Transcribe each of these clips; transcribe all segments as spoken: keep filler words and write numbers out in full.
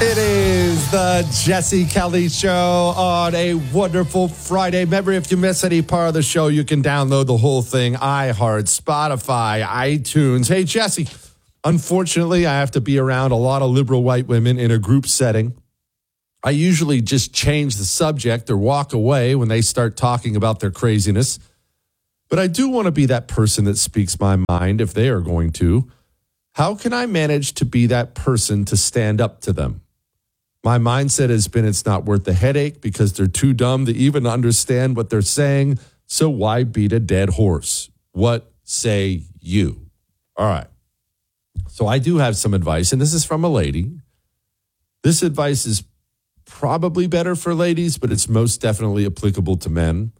It is the Jesse Kelly Show on a wonderful Friday. Remember, if you miss any part of the show, you can download the whole thing. iHeart, Spotify, iTunes. Hey, Jesse, unfortunately, I have to be around a lot of liberal white women in a group setting. I usually just change the subject or walk away when they start talking about their craziness. But I do want to be that person that speaks my mind if they are going to. How can I manage to be that person to stand up to them? My mindset has been it's not worth the headache because they're too dumb to even understand what they're saying. So why beat a dead horse? What say you? All right. So I do have some advice, and this is from a lady. This advice is probably better for ladies, but it's most definitely applicable to men.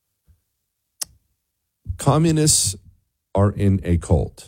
Communists are in a cult.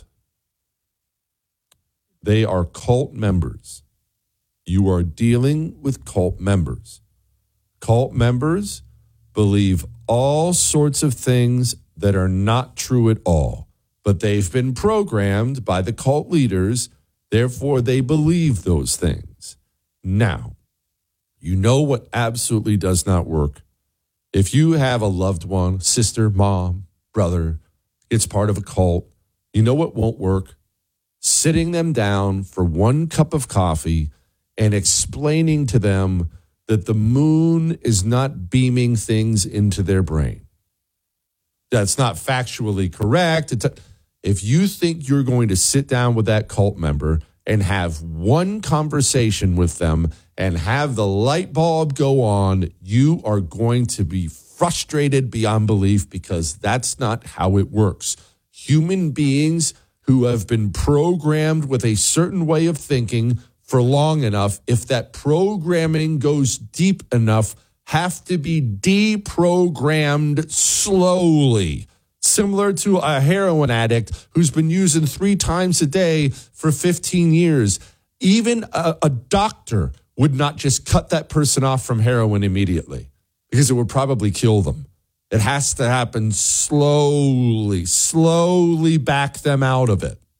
They are cult members. You are dealing with cult members. Cult members believe all sorts of things that are not true at all, but they've been programmed by the cult leaders. Therefore, they believe those things. Now, you know what absolutely does not work? If you have a loved one, sister, mom, brother, it's part of a cult, you know what won't work? Sitting them down for one cup of coffee and explaining to them that the moon is not beaming things into their brain. That's not factually correct. It's a, if you think you're going to sit down with that cult member and have one conversation with them and have the light bulb go on, you are going to be frustrated beyond belief because that's not how it works. Human beings who have been programmed with a certain way of thinking for long enough, if that programming goes deep enough, have to be deprogrammed slowly. Similar to a heroin addict who's been using three times a day for fifteen years. Even a, a doctor would not just cut that person off from heroin immediately because it would probably kill them. It has to happen slowly, slowly back them out of it.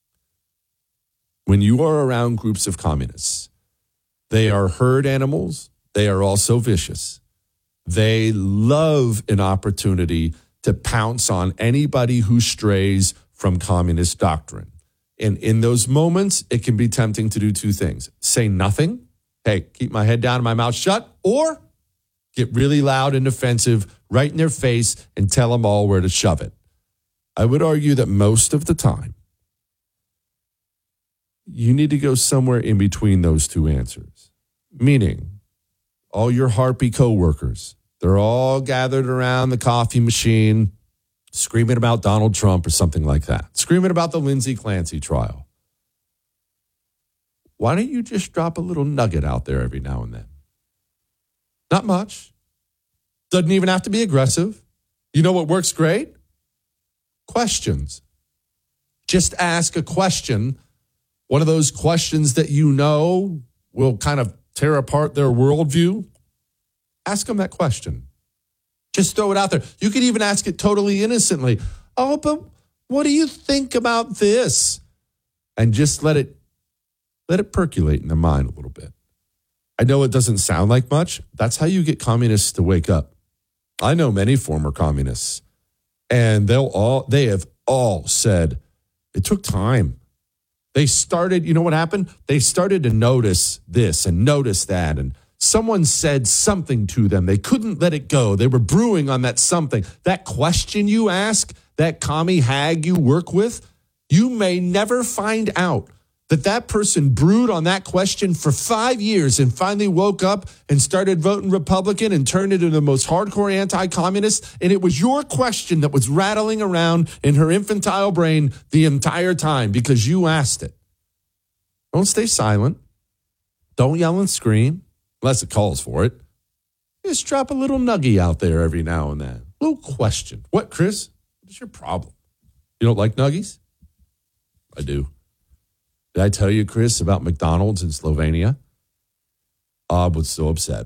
When you are around groups of communists, they are herd animals. They are also vicious. They love an opportunity to pounce on anybody who strays from communist doctrine. And in those moments, it can be tempting to do two things. Say nothing. Hey, keep my head down and my mouth shut. Or get really loud and offensive right in their face and tell them all where to shove it. I would argue that most of the time, you need to go somewhere in between those two answers. Meaning, all your harpy coworkers, they're all gathered around the coffee machine, screaming about Donald Trump or something like that. Screaming about the Lindsay Clancy trial. Why don't you just drop a little nugget out there every now and then? Not much. Doesn't even have to be aggressive. You know what works great? Questions. Just ask a question. One of those questions that you know will kind of tear apart their worldview. Ask them that question. Just throw it out there. You could even ask it totally innocently. Oh, but what do you think about this? And just let it let it percolate in their mind a little bit. I know it doesn't sound like much. That's how you get communists to wake up. I know many former communists, and they'll all they have all said it took time. They started, you know what happened? They started to notice this and notice that, and someone said something to them. They couldn't let it go. They were brewing on that something. That question you ask, that commie hag you work with, you may never find out that that person brewed on that question for five years and finally woke up and started voting Republican and turned into the most hardcore anti-communist. And it was your question that was rattling around in her infantile brain the entire time because you asked it. Don't stay silent. Don't yell and scream unless it calls for it. Just drop a little nugget out there every now and then. A little question. What, Chris? What's your problem? You don't like nuggies? I do. Did I tell you, Chris, about McDonald's in Slovenia? Bob was so upset.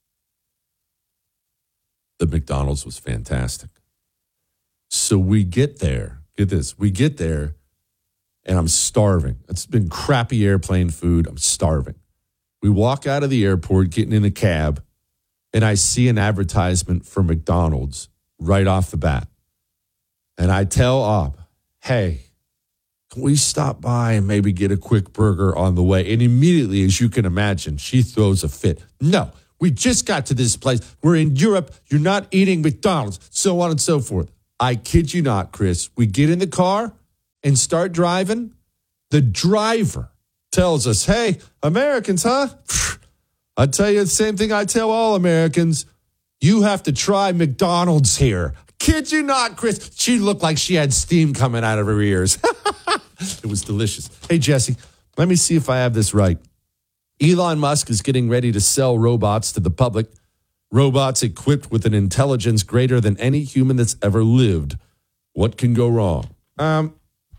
The McDonald's was fantastic. So we get there. Get this. We get there, and I'm starving. It's been crappy airplane food. I'm starving. We walk out of the airport, getting in a cab, and I see an advertisement for McDonald's right off the bat. And I tell Ob, hey, can we stop by and maybe get a quick burger on the way? And immediately, as you can imagine, she throws a fit. No, we just got to this place. We're in Europe. You're not eating McDonald's, so on and so forth. I kid you not, Chris. We get in the car and start driving. The driver tells us, hey, Americans, huh? I tell you the same thing I tell all Americans. You have to try McDonald's here. Kid you not, Chris. She looked like she had steam coming out of her ears. It was delicious. Hey, Jesse, let me see if I have this right. Elon Musk is getting ready to sell robots to the public. Robots equipped with an intelligence greater than any human that's ever lived. What can go wrong? Um,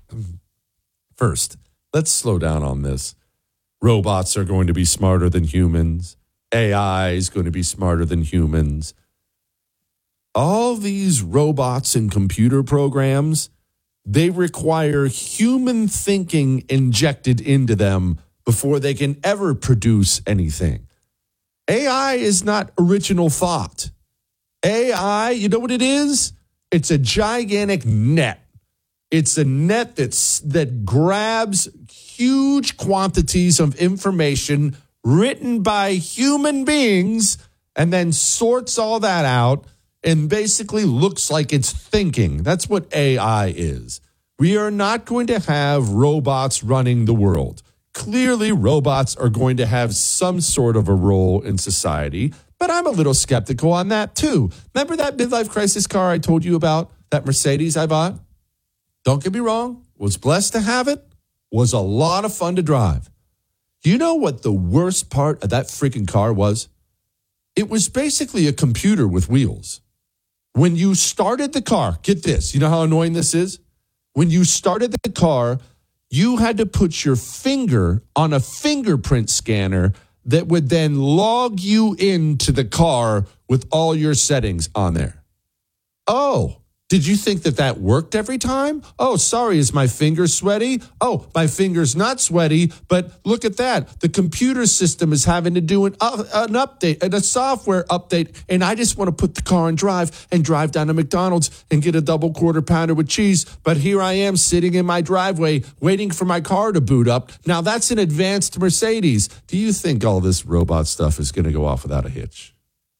first, let's slow down on this. Robots are going to be smarter than humans. A I is going to be smarter than humans. All these robots and computer programs, they require human thinking injected into them before they can ever produce anything. A I is not original thought. A I, you know what it is? It's a gigantic net. It's a net that's that grabs huge quantities of information written by human beings and then sorts all that out and basically looks like it's thinking. That's what A I is. We are not going to have robots running the world. Clearly, robots are going to have some sort of a role in society, but I'm a little skeptical on that too. Remember that midlife crisis car I told you about, that Mercedes I bought? Don't get me wrong, was blessed to have it, was a lot of fun to drive. You know what the worst part of that freaking car was? It was basically a computer with wheels. When you started the car, get this, you know how annoying this is? When you started the car, you had to put your finger on a fingerprint scanner that would then log you into the car with all your settings on there. Oh, did you think that that worked every time? Oh, sorry, is my finger sweaty? Oh, my finger's not sweaty, but look at that. The computer system is having to do an, uh, an update, and a software update, and I just want to put the car in drive and drive down to McDonald's and get a double quarter pounder with cheese, but here I am sitting in my driveway waiting for my car to boot up. Now, that's an advanced Mercedes. Do you think all this robot stuff is going to go off without a hitch?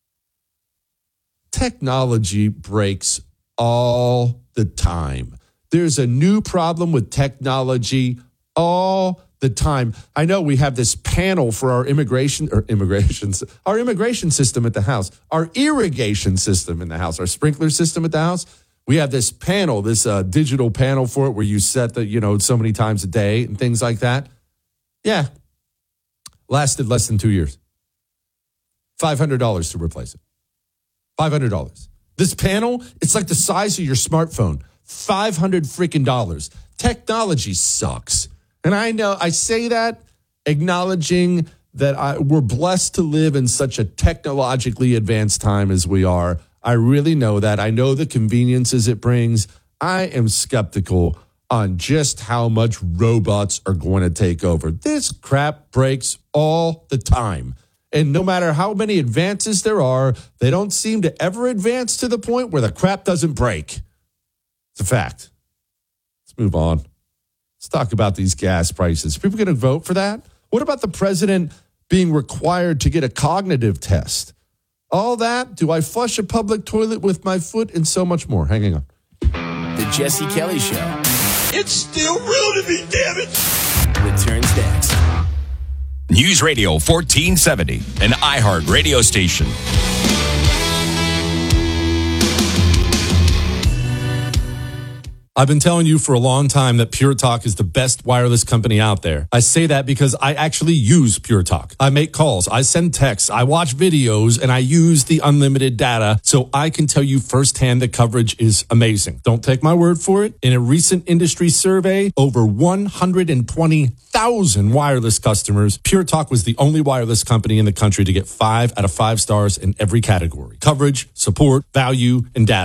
Technology breaks all the time. There's a new problem with technology all the time. I know we have this panel for our immigration or immigrations, our immigration system at the house, our irrigation system in the house, our sprinkler system at the house. We have this panel, this uh, digital panel for it where you set the, you know, so many times a day and things like that. Yeah. Lasted less than two years. five hundred dollars to replace it. five hundred dollars. This panel, it's like the size of your smartphone. five hundred freaking dollars. Technology sucks. And I know I say that acknowledging that I, we're blessed to live in such a technologically advanced time as we are. I really know that. I know the conveniences it brings. I am skeptical on just how much robots are going to take over. This crap breaks all the time. And no matter how many advances there are, they don't seem to ever advance to the point where the crap doesn't break. It's a fact. Let's move on. Let's talk about these gas prices. Are people going to vote for that? What about the president being required to get a cognitive test? All that, do I flush a public toilet with my foot, and so much more. Hanging on. The Jesse Kelly Show. It's still real to me, damn it. Returns next. News Radio fourteen seventy, an iHeart radio station. I've been telling you for a long time that Pure Talk is the best wireless company out there. I say that because I actually use Pure Talk. I make calls, I send texts, I watch videos, and I use the unlimited data, so I can tell you firsthand the coverage is amazing. Don't take my word for it. In a recent industry survey, over one hundred twenty thousand wireless customers, Pure Talk was the only wireless company in the country to get five out of five stars in every category: coverage, support, value, and data. Stop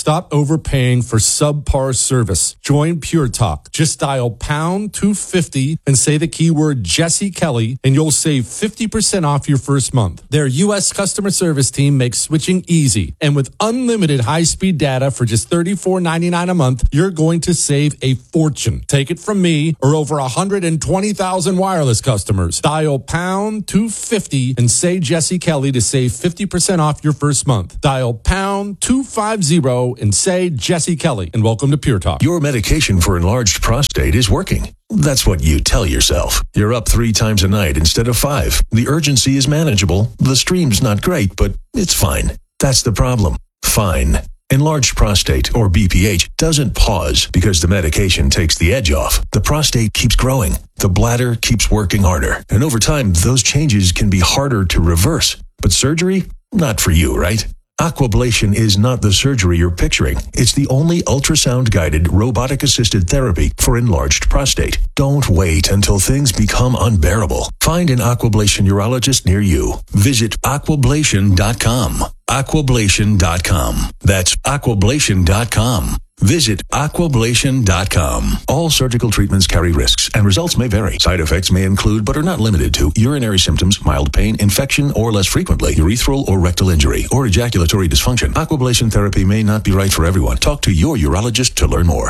Stop overpaying for subpar service. Join Pure Talk. Just dial pound two fifty and say the keyword Jesse Kelly, and you'll save fifty percent off your first month. Their U S customer service team makes switching easy. And with unlimited high-speed data for just thirty-four ninety-nine a month, you're going to save a fortune. Take it from me or over one hundred twenty thousand wireless customers. Dial pound two fifty and say Jesse Kelly to save fifty percent off your first month. Dial pound two fifty and say Jesse Kelly, and welcome to Pure Talk. Your medication for enlarged prostate is working. That's what you tell yourself. You're up three times a night instead of five. The urgency is manageable. The stream's not great, but it's fine. That's the problem. Fine. Enlarged prostate, or B P H, doesn't pause because the medication takes the edge off. The prostate keeps growing. The bladder keeps working harder. And over time, those changes can be harder to reverse. But surgery? Not for you, right? Aquablation is not the surgery you're picturing. It's the only ultrasound-guided, robotic-assisted therapy for enlarged prostate. Don't wait until things become unbearable. Find an Aquablation urologist near you. Visit aquablation dot com. aquablation dot com. That's aquablation dot com. Visit aquablation dot com. All surgical treatments carry risks, and results may vary. Side effects may include, but are not limited to, urinary symptoms, mild pain, infection, or less frequently, urethral or rectal injury, or ejaculatory dysfunction. Aquablation therapy may not be right for everyone. Talk to your urologist to learn more.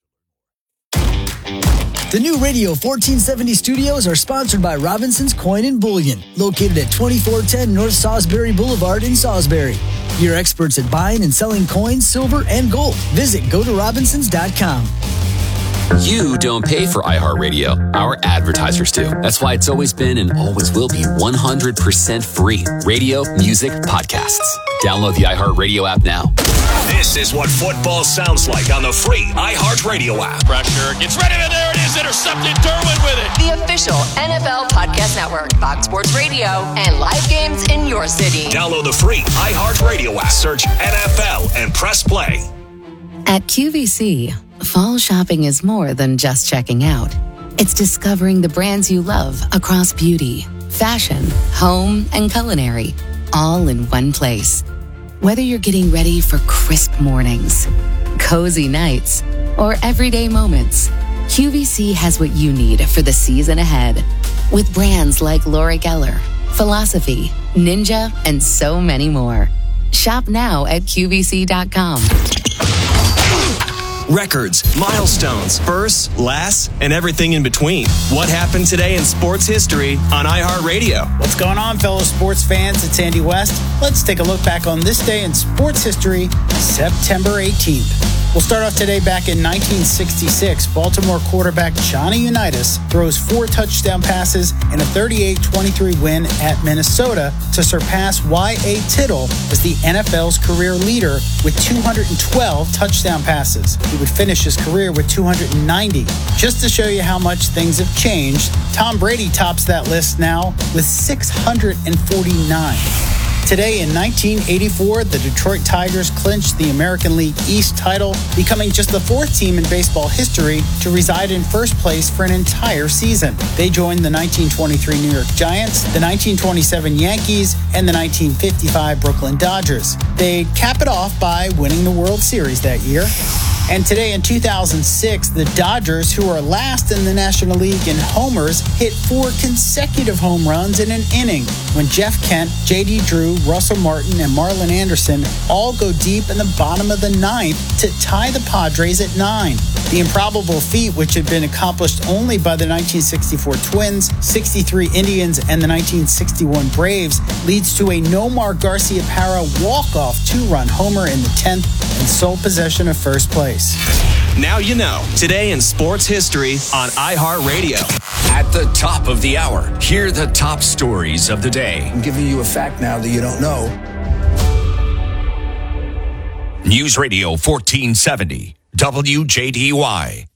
The new Radio fourteen seventy studios are sponsored by Robinson's Coin and Bullion, located at twenty-four ten North Salisbury Boulevard in Salisbury. Your experts at buying and selling coins, silver, and gold. Visit go to robinsons dot com. You don't pay for iHeartRadio. Our advertisers do. That's why it's always been and always will be one hundred percent free. Radio, music, podcasts. Download the iHeartRadio app now. This is what football sounds like on the free iHeartRadio app. Pressure gets ready, and there it is, intercepted. Derwin with it. The official N F L Podcast Network, Fox Sports Radio, and live games in your city. Download the free iHeartRadio app. Search N F L and press play. At Q V C, fall shopping is more than just checking out. It's discovering the brands you love across beauty, fashion, home, and culinary, all in one place. Whether you're getting ready for crisp mornings, cozy nights, or everyday moments, Q V C has what you need for the season ahead. With brands like Lori Geller, Philosophy, Ninja, and so many more. Shop now at Q V C dot com. Records, milestones, firsts, lasts, and everything in between. What happened today in sports history on iHeartRadio? What's going on, fellow sports fans? It's Andy West. Let's take a look back on this day in sports history, September eighteenth. We'll start off today back in nineteen sixty-six. Baltimore quarterback Johnny Unitas throws four touchdown passes in a thirty-eight twenty-three win at Minnesota to surpass Y A Tittle as the N F L's career leader with two hundred twelve touchdown passes. He would finish his career with two hundred ninety. Just to show you how much things have changed, Tom Brady tops that list now with six hundred forty-nine. Today in nineteen eighty-four, the Detroit Tigers clinched the American League East title, becoming just the fourth team in baseball history to reside in first place for an entire season. They joined the nineteen twenty-three New York Giants, the nineteen twenty-seven Yankees, and the nineteen fifty-five Brooklyn Dodgers. They'd cap it off by winning the World Series that year. And today in two thousand six, the Dodgers, who are last in the National League in homers, hit four consecutive home runs in an inning when Jeff Kent, J D Drew, Russell Martin, and Marlon Anderson all go deep in the bottom of the ninth to tie the Padres at nine. The improbable feat, which had been accomplished only by the nineteen sixty-four Twins, sixty-three Indians, and the nineteen sixty-one Braves, leads to a Nomar Garciaparra walk-off two-run homer in the tenth and sole possession of first place. Now you know. Today in sports history on iHeartRadio. At the top of the hour, hear the top stories of the day. I'm giving you a fact now that you don't know. News Radio fourteen seventy, W J D Y.